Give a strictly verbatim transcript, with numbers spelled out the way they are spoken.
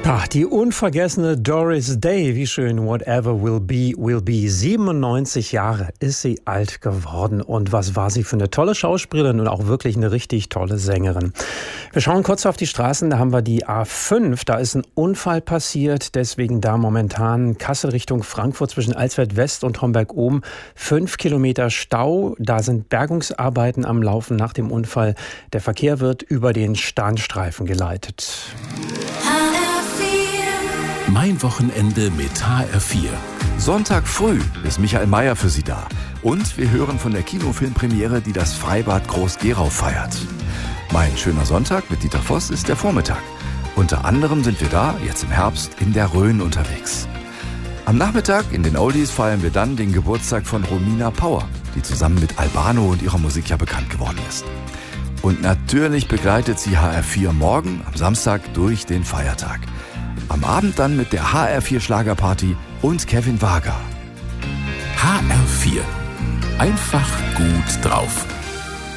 Ach, die unvergessene Doris Day, wie schön, whatever will be, will be. siebenundneunzig Jahre ist sie alt geworden. Und was war sie für eine tolle Schauspielerin und auch wirklich eine richtig tolle Sängerin. Wir schauen kurz auf die Straßen, da haben wir die A fünf, da ist ein Unfall passiert. Deswegen da momentan Kassel Richtung Frankfurt zwischen Alsfeld West und Homberg oben. Fünf Kilometer Stau, da sind Bergungsarbeiten am Laufen nach dem Unfall. Der Verkehr wird über den Starnstreifen geleitet. Mein Wochenende mit H R vier. Sonntag früh ist Michael Mayer für Sie da. Und wir hören von der Kinofilmpremiere, die das Freibad Groß-Gerau feiert. Mein schöner Sonntag mit Dieter Voss ist der Vormittag. Unter anderem sind wir da, jetzt im Herbst, in der Rhön unterwegs. Am Nachmittag in den Oldies feiern wir dann den Geburtstag von Romina Power, die zusammen mit Albano und ihrer Musik ja bekannt geworden ist. Und natürlich begleitet sie H R vier morgen, am Samstag, durch den Feiertag. Am Abend dann mit der H R vier Schlagerparty und Kevin Wager. H R vier. Einfach gut drauf.